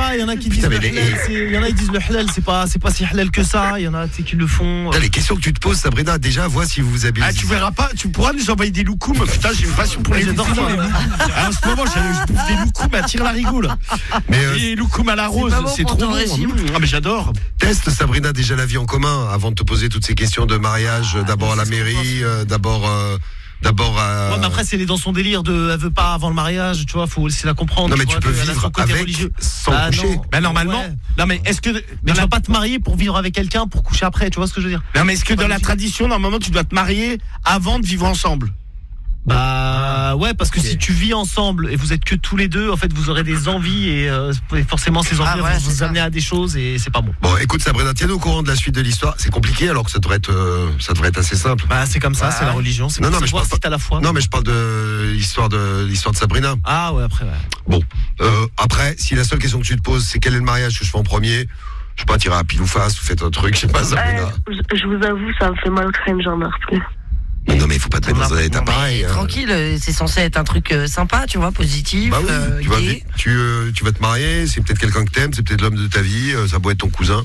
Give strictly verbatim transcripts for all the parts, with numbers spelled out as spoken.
pas, il y en a qui disent Putain, le mais les- halal, c'est- il y en a qui disent le halal, c'est pas, c'est pas si halal que ça. Il y en a tu sais, qui le font. Putain, les questions que tu te poses, Sabrina, déjà, vois si vous vous habillez. Ah, tu verras pas, tu pourras nous envoyer des loukoums. Putain, j'ai une passion pour les J'adore loukoums. ça. Ah, en ce moment, je, je bouffe des loukoums à tire-larigot, là. Mais euh, Les loukoums à la rose, pas bon c'est pour trop ton bon. régime. Ah, mais j'adore. teste, Sabrina, déjà la vie en commun avant de te poser toutes ces questions de mariage. euh, d'abord à la mairie, euh, d'abord, euh, d'abord à. Ouais, mais après, c'est les dans son délire de, elle veut pas avant le mariage, tu vois, faut aussi la comprendre. Non, mais tu tu vois, peux elle a son vivre côté avec, religieux. sans Bah, coucher. non. Bah, normalement. Ouais. Non, mais est-ce que. Mais dans tu la- vas pas te marier pour vivre avec quelqu'un pour coucher après, tu vois ce que je veux dire? Non, mais est-ce que dans la logique. tradition, normalement, tu dois te marier avant de vivre ensemble? Bah ouais, parce que Ok. si tu vis ensemble et vous êtes que tous les deux, en fait, vous aurez des envies et euh, forcément ces envies Ah ouais, vont c'est vous ça. amener à des choses et c'est pas bon. Bon, écoute, Sabrina, tiens-nous au courant de la suite de l'histoire. C'est compliqué alors que ça devrait être, euh, ça devrait être assez simple. Bah c'est comme ça, Ouais. c'est la religion. C'est Non, pour non, mais je savoir parle si t'as la foi. Non, mais je parle de l'histoire de l'histoire de Sabrina. Ah ouais, après ouais. Bon, euh, après, si la seule question que tu te poses, c'est quel est le mariage que je fais en premier, je sais pas, tirer à pile ou face, ou faites un truc, je sais pas, Sabrina. Euh, je, je vous avoue, ça me fait mal au crâne, j'en meurs plus. Mais non, mais il faut pas te mettre dans un état Non, mais pareil. hein. Tranquille, euh, c'est censé être un truc euh, sympa, tu vois, positif. Bah oui, euh, tu, vas, gai. tu, euh, tu vas te marier, c'est peut-être quelqu'un que t'aimes, c'est peut-être l'homme de ta vie, euh, ça doit être ton cousin.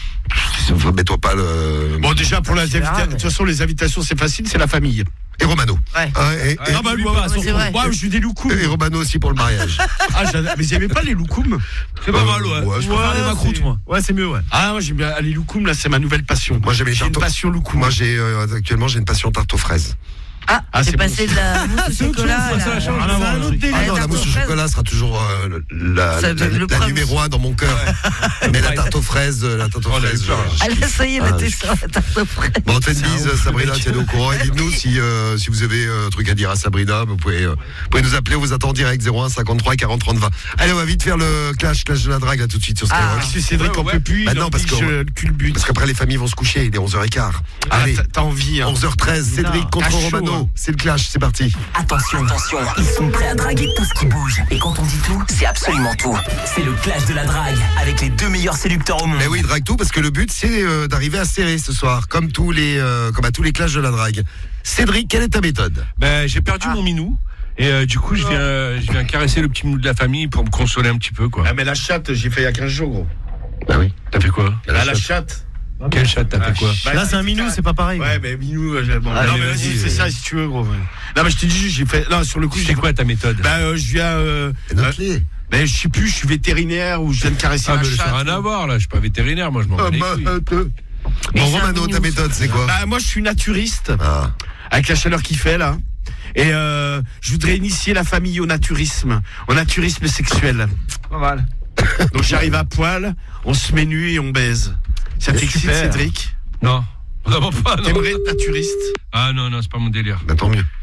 Mets-toi pas le. Bon, déjà, pour la C'est grave, invita- de toute façon, les invitations, c'est facile, c'est la famille. Et Romano. Ouais. Hein, et, et- Ah, bah, lui moi, pas, moi, c'est vrai. moi, je suis des loukoums. et Romano aussi pour le mariage. Ah, j'adore. Mais j'aimais pas les loukoums. C'est pas mal, ouais. Ouais, je préfère les c'est- macroutes, moi. Ouais, c'est mieux, ouais. Ah, moi, j'aime bien. Ah, les loukoums, là, c'est ma nouvelle passion. Moi, j'aimais J'ai une tarte au- passion loukoum. Moi, j'ai euh, actuellement, j'ai une passion tarte aux fraises. Ah, Ah, c'est c'est passé de la mousse au chocolat. à la- change. Ah, non, un autre délire. Ah non, la tarte mousse aux au fraises. chocolat sera toujours euh, la, Ça, la, le la premier. numéro un dans mon cœur. Mais la tarte aux fraises, euh, la tarte aux Oh, la fraises. peur, là. je- Ah là, ça y est, Ah, là, t'es je- sur la tarte aux fraises. Bon, on te fait une bise, Sabrina, tiens-nous au courant. Et dites-nous si, euh, si vous avez euh, un truc à dire à Sabrina, vous pouvez, euh, vous pouvez nous appeler, on vous attend en direct, zéro un cinquante-trois quarante trente vingt. Allez, on va vite faire le clash, clash de la drague, là, tout de suite sur Skyrock. Ah. Monsieur Cédric, on Ouais, peut plus. Bah il non, parce oblige, qu'on- euh, le culbute. Parce qu'après, les familles vont se coucher, il est onze heures quinze. Ah, Allez, t'as- t'as envie, hein. onze heures treize, Cédric contre T'as chaud, Romano. hein. C'est le clash, c'est parti. Attention, attention, ils sont prêts à draguer tout ce qui bouge. Et quand on dit tout, c'est absolument tout. C'est le clash de la drague avec les deux meilleurs séducteurs au monde. Mais oui, drague tout, parce que le but, c'est euh, d'arriver à serrer ce soir, comme, tous les, euh, comme à tous les clashs de la drague. Cédric, quelle est ta méthode? Ben, j'ai perdu mon minou. Et euh, du coup, je viens, je viens caresser le petit minou de la famille pour me consoler un petit peu, quoi. Ah, mais la chatte, j'ai fait il y a quinze jours, gros. Bah oui. T'as fait quoi? Ah, la chatte. Quelle chatte, t'as fait quoi? Bah, Là, c'est un minou, c'est pas pareil. Ouais, mais Minou, euh, j'ai- bon, Allez, non, mais vas-y, vas-y, c'est euh. ça, si tu veux, gros. ouais. Non, mais je te dis, j'ai fait. Non, sur le coup, C'est j'ai quoi ta méthode? Bah, euh, je viens. Euh, Et note-les. ben, je sais plus, je suis vétérinaire ou je viens de caresser Ah, la mais ça chatte. n'a rien à voir, là. Je suis pas vétérinaire, moi, je m'en bats Ah, les bah, couilles. euh, te- Mais Bon, c'est un Romano, ta mignon, méthode, c'est quoi? Bah, moi, je suis naturiste, Ah. avec la chaleur qu'il fait, là. Et euh, je voudrais initier la famille au naturisme, au naturisme sexuel. Pas mal. Donc j'arrive à poil, on se met nu et on baise. Ça t'excite, super. Cédric? Non. Vraiment pas, non. T'aimerais être naturiste? Ah, non, non, c'est pas mon délire. Bah, tant mieux.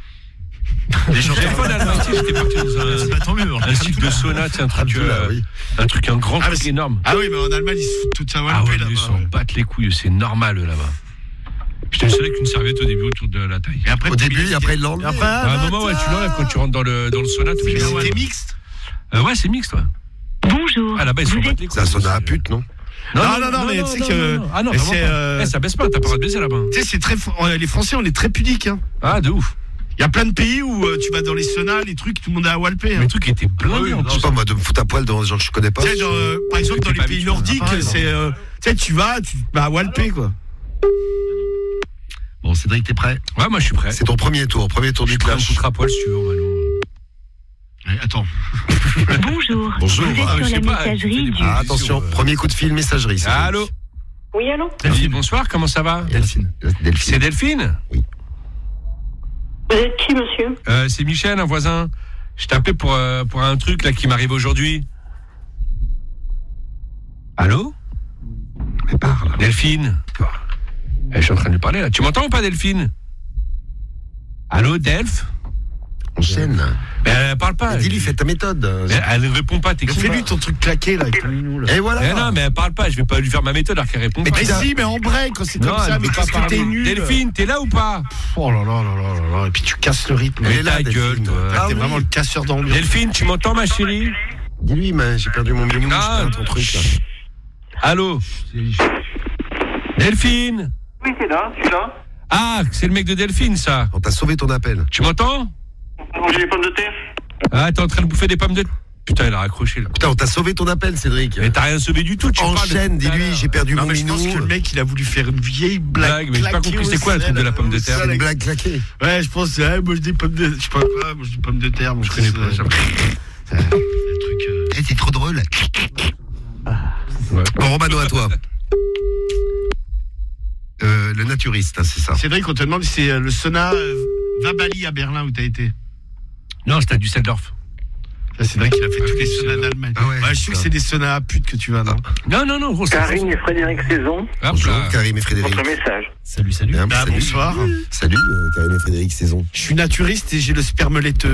Les gens téléphone à Allemagne, tu sais, j'étais parti dans un, Bah, tant mieux. un site de sauna, c'est un truc, Abdullah, euh, oui. un truc, un grand Ah, mais truc c'est- énorme. Ah oui, mais en Allemagne, ils se foutent toute sa Ah walpée ouais, là-bas. ils s'en battent les couilles, c'est normal eux, là-bas. J'étais le seul avec une serviette au début autour de la taille. Et après, Au t'es début, mixte. et après, il l'enlève. Après, À un moment, ouais, tu l'enlèves quand tu rentres dans le, dans le sauna, t'es obligé de Mais l'enlever. t'es mixte? Euh, ouais, c'est mixte, ouais. Bonjour. Ah, là-bas, ils Vous s'en êtes- battent les couilles. Ça sonne à la pute, non? Non, non, non, mais tu sais non, que- non, non. Ah non, et vraiment c'est, pas. euh, Eh, ça baisse pas, t'as pas le droit de baiser là-bas. Tu sais, c'est très. fo- Les Français, on est très pudiques. Hein. Ah, de ouf. Il y a plein de pays où euh, tu vas dans les saunas, les trucs, tout le monde a à walper. Hein. Le truc était blindé en Je sais plus. pas, moi, de me foutre à poil devant des gens que je connais pas. Tu sais, dans, euh, par exemple, t'es dans les pas pays habitué, nordiques, pareil, c'est. euh, tu sais, tu vas, tu vas à walper, quoi. Bon, Cédric, t'es prêt? Ouais, moi je suis prêt. C'est ton premier tour, premier tour Je du suis prêt à me clash. foutre à poil si tu veux, Romano. Ouais, attends. Bonjour. Bonjour. Vous êtes Ah, sur je sais la pas, messagerie fais des du. Ah, attention, premier coup de fil, messagerie. Cédric. Allô? Oui, allô? Oui, bonsoir, comment ça va? Delphine. Delphine. C'est Delphine? Vous êtes qui, monsieur? Euh, c'est Michel, un voisin. Je t'appelais pour, euh, pour un truc là qui m'arrive aujourd'hui. Allô? Mais parle. Delphine? Eh, je suis en train de lui parler là. Tu m'entends ou pas, Delphine? Allô, Delph? Enchaîne. Mais elle parle pas. Dis-lui, fais ta méthode. Mais elle ne répond pas, t'es qui? Fais-lui ton truc claqué, là, avec ton minou, là. Et voilà. Mais non, mais elle parle pas. Je vais pas lui faire ma méthode alors qu'elle répond Mais pas. Mais putain. si, mais en break, quand c'est comme Non, ça, elle mais veut pas qu'est-ce que parler. t'es nul. Delphine, t'es là ou pas? Oh là là là là là là, et puis tu casses le rythme. Elle Mais est là, ta Delphine. gueule, toi. Ah T'es oui. vraiment le casseur d'ambiance. Delphine, tu m'entends, ma chérie? Dis-lui, mais j'ai perdu mon minou, Ah. je perds ton truc là. Allô? Delphine? Oui, c'est là, je suis là. Ah, c'est le mec de Delphine, ça. On t'a sauvé ton appel. Tu m'entends? J'ai les pommes de terre. Ah, t'es en train de bouffer des pommes de... Putain, il a raccroché là. Putain, on t'a sauvé ton appel, Cédric. Mais t'as rien sauvé du tout, tu parles Enchaîne, de- dis-lui, j'ai perdu Non, mon mais je pense minou. que le mec, il a voulu faire une vieille blague. Blague, mais j'ai pas claquée compris, au c'est quoi le truc de la pomme de sel, terre au C'est une sel. blague claquée. Ouais, je pense, ah, moi je dis pommes de, je sais pas quoi, moi je dis pommes de terre, moi Je connais pas ça. C'est un truc. euh, Eh, c'est trop drôle. Ouais. Bon, Romano, à toi. Euh, le naturiste, hein, c'est ça. Cédric, on te demande si c'est euh, le sauna euh, Vabali à Berlin où t'as été. Non, c'était à Düsseldorf. Ça, Cédric, il a fait tous les saunas d'Allemagne. Ah ouais, Ouais, je suis sûr que c'est des saunas à pute que tu vas, non? Non, non, non, gros, c'est Karine et Frédéric Saison, Hop Bonjour, là. Karim et Frédéric. votre message. Salut, salut. Bien, Bah, salut. bonsoir. Salut, euh, Karim et Frédéric Saison. Je suis naturiste et j'ai le sperme laiteux.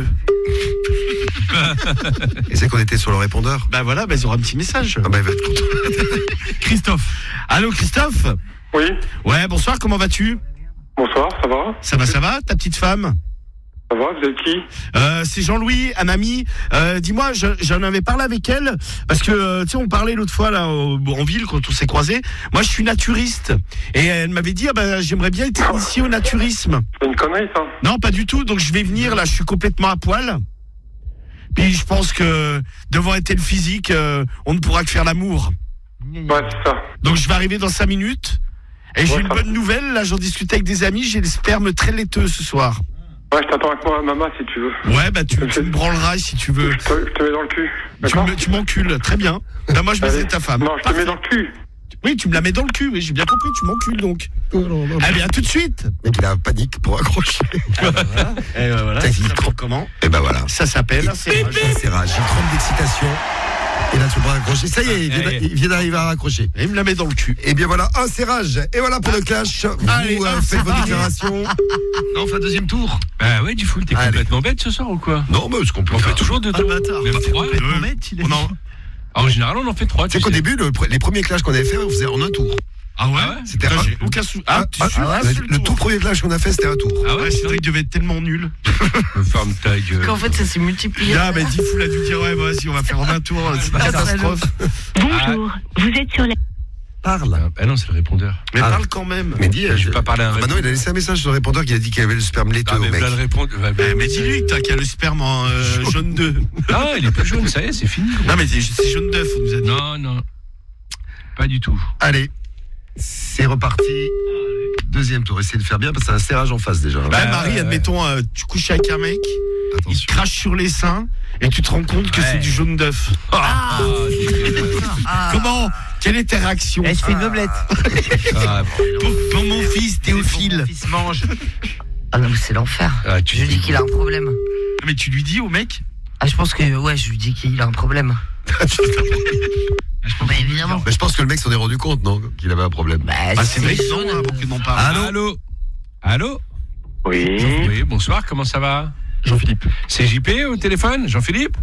Et c'est qu'on était sur le répondeur. Bah voilà, bah, ils auront un petit message. Ah bah, il va être content. Christophe. Allô, Christophe? Oui, Ouais, bonsoir, comment vas-tu? bonsoir, ça va? Ça va, ça va, ta petite femme? Ça va, vous êtes qui? Euh, c'est Jean-Louis, un ami. Euh, dis-moi, je- j'en avais parlé avec elle parce que euh, tu sais, on parlait l'autre fois là au- en ville quand on s'est croisés. Moi, je suis naturiste et elle m'avait dit, ah, bah, j'aimerais bien être initié au naturisme. C'est une connerie, ça? Non, pas du tout. Donc je vais venir là. Je suis complètement à poil. Puis je pense que devant un tel physique, euh, on ne pourra que faire l'amour. Ouais, c'est ça. Donc je vais arriver dans cinq minutes. Et j'ai Ouais, une ça- bonne nouvelle. Là, j'en discutais avec des amis. J'ai le sperme très laiteux ce soir. Ouais, je t'attends avec moi à maman si tu veux. Ouais, bah tu, tu me branleras si tu veux. Je te, je te mets dans le cul. Tu D'accord? me- tu m'encules, très bien. Bah, moi je Allez. baiserai ta femme. Non, je te Parfait. mets dans le cul. Oui, tu me la mets dans le cul, oui, j'ai bien compris, tu m'encules donc. Allez, à tout de suite. Mec, il a panique pour accrocher. Et ben voilà, T'as ça dit s'appelle trop. comment? Et ben voilà. Ça s'appelle un serrage. C'est rage. J'ai trempe d'excitation. Et là, tu peux raccrocher. Ça y est, il vient, Allez. il vient d'arriver à raccrocher. Et il me la met dans le cul. Et bien voilà, un serrage. Et voilà pour le clash. Vous Allez, euh, un faites votre serrage. déclaration. Non, enfin, deuxième tour. Bah ouais, du full, t'es Allez. complètement bête ce soir ou quoi? Non, mais ce qu'on peut On faire. fait toujours deux Ah, le tours. bâtard. Même trois. Complètement Euh, bête, il est. On en- En général, on en fait trois. Tu sais tu qu'au sais. début, le pre- les premiers clashs qu'on avait fait, on faisait en un tour. Ah ouais, Ah ouais C'était Putain, un- j'ai aucun sou. Ah, tu suis ah, un seul le tour. tout premier clash qu'on a fait, c'était un tour. Ah Ouais, ouais, c'est vrai qu'il devait être tellement nul. Ferme ta gueule. Qu'en fait, ça s'est multiplié. Ah, mais Diffoul a dû dire, ouais, vas-y, on va faire en un tour, c'est une bah, catastrophe. Bonjour, vous êtes sur la... Parle. Ah, ah non, c'est le répondeur. Mais Ah. parle quand même. Mais dis, Je vais pas parler à un Ah bah non, il a laissé un message sur le répondeur qui a dit qu'il avait le sperme laiteux Ah, au mais mec. là, le répondeur. bah, bah, Eh, mais dis-lui que t'as qu'à le sperme en euh, jaune d'œuf. Ah, il est plus jaune, ça y est, c'est fini. gros. Non, mais c'est c'est jaune d'œuf, on nous a dit. Non, non. Pas du tout. Allez, c'est reparti. Deuxième tour, essayez de faire bien parce que c'est un serrage en face déjà. Bah, Bah, Marie, ouais, admettons, euh, tu couches avec un mec, il te Attention. crache sur les seins et tu te rends compte que Ouais. c'est du jaune d'œuf. Ah, dégueulasse. Ah. Comment? Quelle est ta réaction? Eh, je fais une omelette. Ah, Pour, pour mon fils, Théophile. Mon fils mange. Ah non, mais c'est l'enfer. ah, tu Je lui dis qu'il a un problème. Mais tu lui dis au mec? Ah, je pense que, ouais, je lui dis qu'il a un problème. Bah, évidemment. Bah, je pense que le mec s'en est rendu compte, non? Qu'il avait un problème. Bah, Ah, c'est vrai que jaune. non, hein, pour que n'en parle. Allô Allô Allô Oui. Oui, bonsoir, comment ça va? Jean-Philippe. C'est J P au téléphone? Jean-Philippe?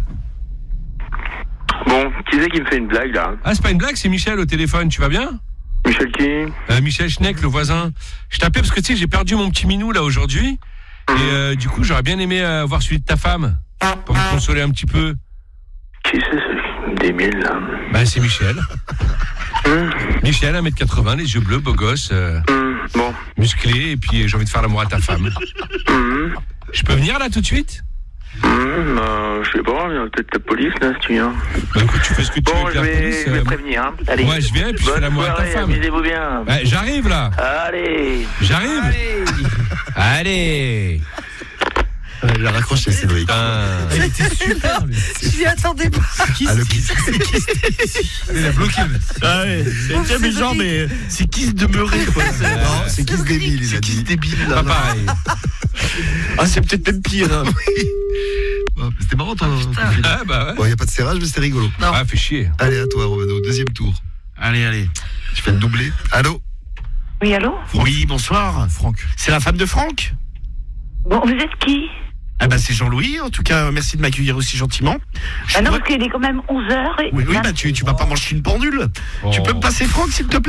Bon, qui c'est qui me fait une blague, là? Ah, c'est pas une blague, c'est Michel au téléphone, tu vas bien? Michel qui? Euh, Michel Schneck, le voisin. Je t'appelle parce que tu sais, j'ai perdu mon petit minou là aujourd'hui. Et euh, du coup, j'aurais bien aimé euh, voir celui de ta femme. Pour me consoler un petit peu. Qui c'est, ce débile, là? Bah, c'est Michel. Hum, Michel, un mètre quatre-vingts, les yeux bleus, beau gosse, euh, hum, bon. musclé, et puis euh, j'ai envie de faire l'amour à ta femme. Hum, Je peux venir là tout de suite? hum, bah, je sais pas, il y a peut-être la police, là, si tu viens. Bah écoute, tu fais ce que tu veux Bon, avec je la vais, police. je vais euh, prévenir, hein. Allez. Ouais, je viens et puis je fais Bonne l'amour à ta soirée, femme. amusez-vous bien. Bah, j'arrive là. Allez. J'arrive. Allez. Il a raccroché, Cédric. Putain. Il était super, lui. Je m'y attendais pas. Ah, le kiss. Il a bloqué. Ah ouais, c'est bien méchant, mais c'est qui se demeurer, quoi. C'est- Non, c'est kiss débile, il a C'est qui se dit. débile, là. Pas pareil. Ah, c'est peut-être même pire. Hein. Oh, C'était marrant, ton. Ah bah ouais. Bon, il n'y a pas de serrage, mais c'était rigolo. Non. Ah, fais chier. Allez, à toi, Romano, deuxième tour. Allez, allez. Tu fais le doublé. Allô? Oui, allô? Oui, bonsoir. Franck. C'est la femme de Franck? Bon, vous êtes qui? Ah bah c'est Jean-Louis, en tout cas merci de m'accueillir aussi gentiment. Je Ah non, pourrais- parce qu'il est quand même onze heures et... Oui, oui, bah tu, tu vas pas manger une pendule. Oh. Tu peux me passer Franck s'il te plaît?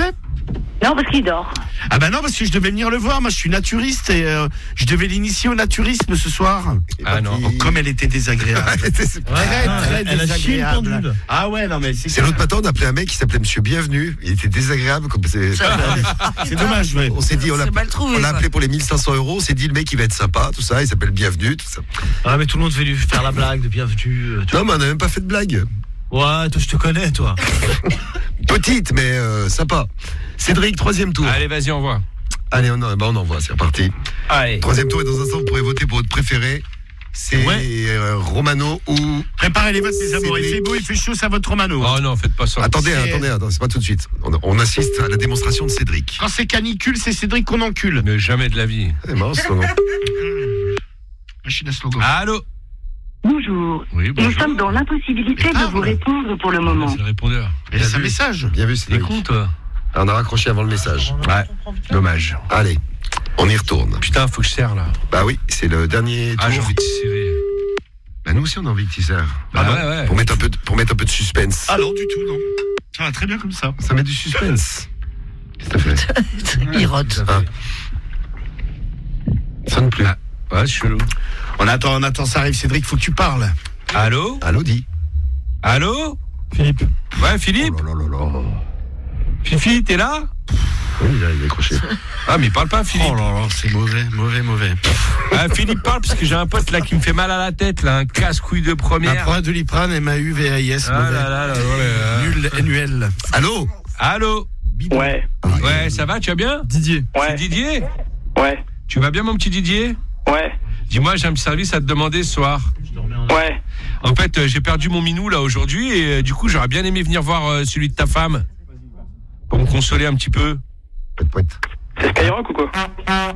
Non, parce qu'il dort. Ah bah non, parce que je devais venir le voir. Moi, je suis naturiste et euh, je devais l'initier au naturisme ce soir. Ah non. Oh, comme elle était désagréable. Ouais, Très, très elle a chié le désagréable. pendule. Ah ouais, non mais c'est C'est l'autre matin, on a appelé un mec qui s'appelait Monsieur Bienvenu. Il était désagréable. Comme c'est... c'est dommage, ouais. On s'est dit, on l'a, C'est mal trouvé, on l'a quoi. appelé pour les mille cinq cents euros. On s'est dit, le mec, il va être sympa, tout ça. Il s'appelle Bienvenu, tout ça. Ah, mais tout le monde veut lui faire la blague de bienvenue. euh, tu Non, mais on n'a même pas fait de blague. vois. Ouais, toi, je te connais, toi. Petite, mais euh, sympa. Cédric, troisième tour. Allez, vas-y, envoie. Allez, on, bah, on envoie, c'est reparti. Allez. Troisième tour, et dans un instant, vous pourrez voter pour votre préféré. C'est Ouais. euh, Romano ou... Préparez les votes, mes amours. Il Cédric. fait beau, il fait chaud, ça vote Romano. Oh non, faites pas ça. Attendez, C'est- attendez, attendez, c'est pas tout de suite. On, on assiste à la démonstration de Cédric. Quand c'est canicule, c'est Cédric qu'on encule. Mais jamais de la vie. C'est marrant, ce nom. Machine à slogan. Allô. Bonjour. Oui, Nous bonjour. sommes dans l'impossibilité Mais de parle. vous répondre pour le moment. C'est le répondeur. Et laisse un message. Bien vu, T'es Cédric. con, toi. Ah, on a raccroché avant le message. Ouais. Dommage. Allez, on y retourne. Putain, faut que je serre là. Bah oui, c'est le dernier Ah, j'ai tour. envie de serrer. Bah nous aussi, on a envie que tu sers. Bah Ah non, ouais, ouais. Pour mettre un peu de, pour mettre un peu de suspense. Ah non, du tout, non. Ça va très bien comme ça. Ça met du suspense. Qu'est-ce que t'as fait? Il rote. Ah. Ça ne plus. Ah. Ouais, c'est chelou. On attend, on attend, ça arrive, Cédric, faut que tu parles. Allô. Allô, dis. Allô. Philippe. Ouais, Philippe. Oh là là là là. Fifi, t'es là? Oui, il a il a décroché. Ah, mais il parle pas, Philippe. Oh là là, c'est mauvais, mauvais, mauvais. Ah, Philippe parle parce que j'ai un pote là qui me fait mal à la tête, là, un casse-couille de Un première. point de Liprane, M A U V A I S, Ah mauvais. là là là, ouais. Nul, N U L. Allô? Allô. Ouais, Ouais, ça va, tu vas bien? Didier. C'est ouais, Didier? ouais, Tu vas bien, mon petit Didier? ouais, Dis-moi, j'ai un petit service à te demander ce soir. ouais. En fait, euh, j'ai perdu mon minou là aujourd'hui et euh, du coup, j'aurais bien aimé venir voir euh, celui de ta femme pour me consoler un petit peu. Pouette, pouette. C'est Skyrock ou quoi? Ah.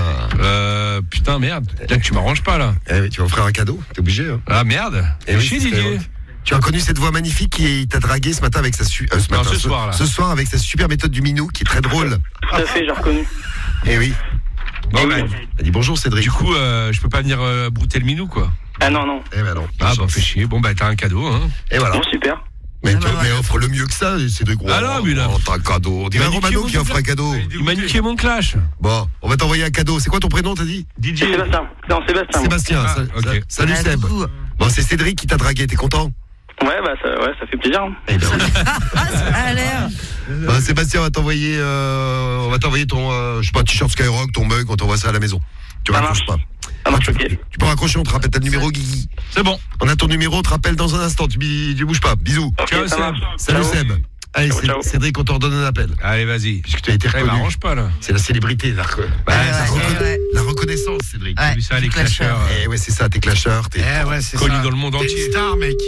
Euh, putain, merde. Là, tu m'arranges pas là. Eh oui, tu vas offrir un cadeau, t'es obligé. Hein. Ah merde. Eh Fais oui, chier, c'est Didier. Skyrock. Tu as connu cette voix magnifique qui t'a dragué ce matin avec sa su- euh, ce, Non, matin, ce soir, là. ce soir avec sa super méthode du minou qui est très drôle. Tout à fait, j'ai reconnu. Eh oui. Bon, Eh bah, oui. Elle dit bonjour Cédric. du coup, euh, je peux pas venir euh, brouter le minou quoi. Ah non, non. Eh ben non. Ah bah chance. fais chier. Bon bah t'as un cadeau hein. Et voilà. Bon, super. Mais, Ah tu- bah mais voilà. offre le mieux que ça, Cédric. Ah non, mais là- Oh, t'as un cadeau. On dirait Il m'a niqué Romano mon qui offre un clash. cadeau. Il m'a niqué mon clash. Bon, on va t'envoyer un cadeau. C'est quoi ton prénom, t'as dit? C'est Didier. Sébastien. Non, Sébastien. moi. Sébastien. Ah, sa- ok. sa- Salut Ah, Seb. coucou. Bon, c'est Cédric qui t'a dragué, t'es content? Ouais, bah ça, ouais, ça fait plaisir. hein. Eh ben, oui. Ah, ça a l'air. Bah, Sébastien, on va t'envoyer, euh, on va t'envoyer ton, euh, je sais pas, t-shirt Skyrock, ton mug, on t'envoie ça à la maison. Tu Ça raccroches marche. pas. Ça marche, ok. Tu peux raccrocher, on te rappelle, t'as le numéro, Guigui. C'est bon. On a ton numéro, on te rappelle dans un instant, tu, bi- tu bouges pas. Bisous. Ok, Ciao, ça Seb. marche. Salut Ciao. Seb. Allez, Ciao, Cé- ciao. Cédric, on te redonne un appel. Allez vas-y. Puisque tu as été Eh, il reconnu. m'arrange pas là. C'est la célébrité, la, reco- bah, Ouais, la ouais, reconna- ouais. la reconnaissance, Cédric. Ouais, Vu ça, les clasheurs. clasheurs. euh, Eh ouais, c'est ça, t'es clasheur, t'es... Eh ouais, c'est ça. Connu dans le monde T'es entier. une star, mec.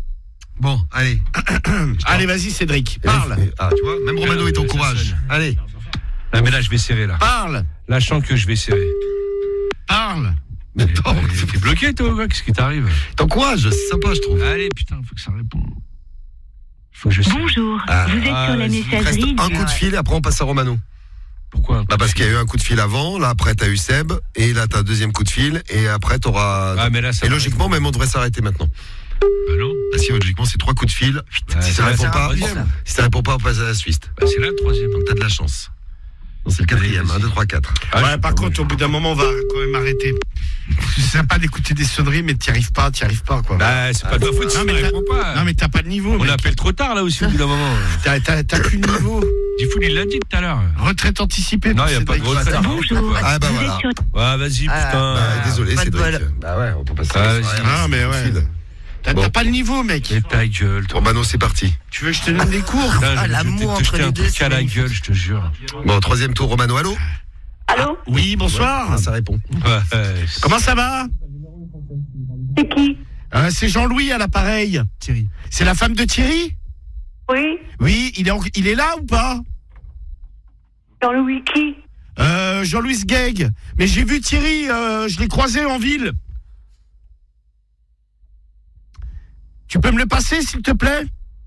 Bon, allez. Allez, vas-y, Cédric, parle. Ah, tu vois, même Romano, Euh, il t'encourage. ça sonne. Allez. Ah mais là je vais serrer là. Parle. Là je sens que je vais serrer. Parle. Mais attends, T'es bloqué toi quoi? Qu'est-ce qui t'arrive? t'encourage, c'est sympa, je trouve. Allez putain, faut que ça réponde. Faut que je serre. Bonjour. Ah. Vous êtes Ah, sur la vas-y. Il reste messagerie un du... coup de fil et après on passe à Romano. Pourquoi? Bah parce qu'il y a eu un coup de fil avant, là après t'as eu Seb, et là t'as un deuxième coup de fil, et après t'auras... Ah mais là ça et va. logiquement, même on devrait s'arrêter maintenant. Bah non. Parce que logiquement, c'est trois coups de fil. Ouais, si c'est ça là, répond c'est pas, un troisième. si ça répond pas, on passe à la suite. Bah c'est là le troisième. Donc t'as de la chance. Non, c'est le quatrième, Allez, vas-y. un, deux, trois, quatre. Ah, Ouais, je- par contre, au bout d'un moment, on va quand même arrêter. C'est sympa d'écouter des sonneries, mais t'y arrives pas, t'y arrives pas, quoi. Bah c'est pas de ta faute si non, tu mais t'as- réponds pas. non, mais t'as pas de niveau, On mec. appelle trop tard là aussi au bout d'un moment. T'as, t'as, t'as plus de niveau. Diffoul il l'a dit tout à l'heure. Retraite anticipée. Non, pour y a pas de Cédric. retraite. Bonjour. Ah bah Vous voilà. êtes sur... Ouais vas-y Ah, putain. Bah, désolé, pas de Cédric. bol. Bah ouais, on peut passer Ah, à la vas-y. soirée. Ah, mais ouais. Fil. T'as, Bon. t'as pas le niveau, mec. Mais ta gueule toi. Romano, c'est parti. Tu veux que je te donne des cours? Putain, Ah, je vais l'amour te- te entre jeter les un deux, truc c'est à la magnifique. gueule, je te jure. Bon, troisième tour, Romano, allô? Allô? Oui, bonsoir. Ah, ça répond. Ouais, ouais. Comment ça va? C'est qui? Euh, c'est Jean-Louis à l'appareil. Thierry. C'est la femme de Thierry? Oui? Oui, il est, en- il est là ou pas? Jean-Louis qui? Euh, Jean-Louis Gueg. Mais j'ai vu Thierry, euh, je l'ai croisé en ville. Tu peux me le passer, s'il te plaît?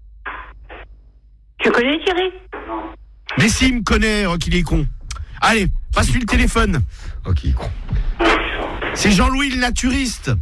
Tu connais Thierry? Mais si, il me connaît, oh, qu'il est con. Allez, passe-lui le téléphone. Ok, con. C'est Jean-Louis le naturiste.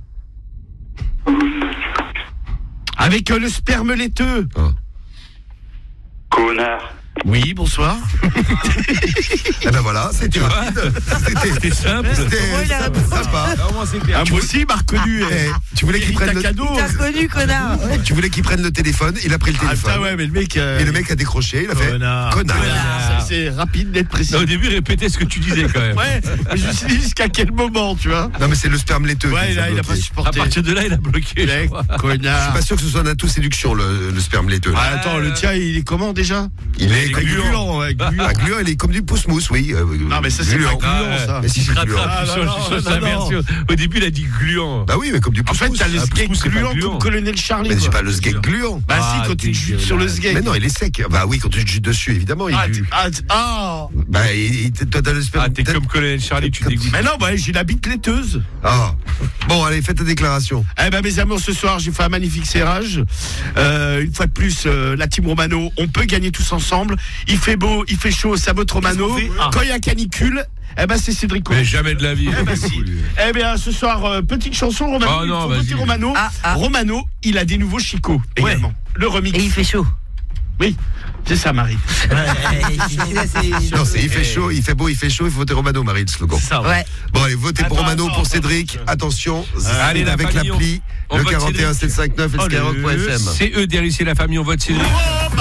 Avec euh, le sperme laiteux. Connard. Oui, bonsoir. Eh ben voilà, c'était rapide. C'était C'était simple. c'était Ouais, il a répondu. sympa. Ah, moi aussi, il m'a reconnu. Eh, tu voulais qu'il prenne un le cadeau. T'as reconnu, connard. Ouais. tu voulais qu'il prenne le téléphone, il a pris le Ah, téléphone. putain, ouais, mais le mec. euh, Et le mec a décroché, il a fait Connard. connard. Connard. C'est rapide d'être précis. Non, au début, répétez ce que tu disais quand même. Ouais, mais je me suis dit jusqu'à quel moment, tu vois. Non mais c'est le sperme laiteux. Ouais, qui les a là, il a bloqués. pas À supporté. partir de là, il a bloqué. je Mec, crois. Je suis connard. pas sûr que ce soit un atout séduction le, le sperme laiteux. Ah, attends, le tien, il est comment déjà? Il est Avec gluant, ouais, gluant. Ah, gluant, il est comme du pouce-mousse, oui. euh, Non, mais ça, c'est gluant. pas Ah, gluant, ouais. ça. Mais si, c'est gluant. Rattrape, Ah, il non, change, non, il change non, sa non. version. Au début, il a dit gluant. Bah oui, mais comme du En pouce-mousse. fait, t'as le Ah, sgeg pouce-pouce, c'est pas gluant gluant. comme Colonel Charlie. Mais j'ai quoi. pas le sgeg gluant. Bah Ah, si, quand tu te jutes dégueulasse. sur le sgeg. Mais non, il est sec. Bah oui, quand tu te jutes dessus, évidemment. Il Ah, est t- ah, t- ah. Bah, il- il- toi, t'as le sperme. Ah, t'es t'as- comme Colonel Charlie, tu Comme- dégoûtes. Mais non, bah, j'ai la bite laiteuse. Ah. Bon, allez, faites ta déclaration. Eh ben, mes amours, ce soir, j'ai fait un magnifique serrage. Euh, une fois de plus, euh, la team Romano, on peut gagner tous ensemble. Il fait beau, il fait chaud, ça vote Romano. Qu'est-ce qu'on fait Ah. Quand il y a canicule, eh ben, c'est Cédric. Mais jamais de la vie. Eh ben, si. Eh bien, ce soir, euh, petite chanson, Romano. Oh il non, faut vas-y. voter Romano. Ah, ah. Romano, il a des nouveaux chicots également. Le remix. Et il fait chaud. Oui, c'est ça, Marie. Non, c'est il fait chaud, il fait beau, il fait chaud, il faut voter Romano, Marie, le slogan. Ça, ouais. Ouais. Bon, allez, votez pour Attends, Romano, attends, pour attends, Cédric. attends. Attention, Allez, la avec famille, l'appli, on le vote quarante et un sept cent cinquante-neuf et le Oh, Skyrock point F M. C'est eux derrière ici, la famille, on vote Cédric.